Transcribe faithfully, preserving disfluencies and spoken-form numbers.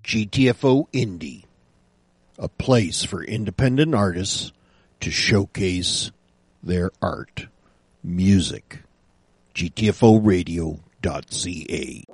G T F O Indie, a place for independent artists to showcase their art, music. G T F O radio dot C A.